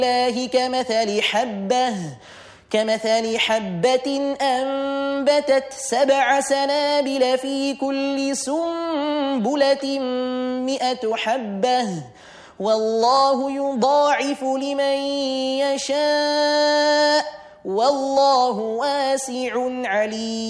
الله كمثل حبة أنبتت 7 سنابل في كل سنبلة 100 حبة والله يضاعف لمن يشاء والله واسع عليم.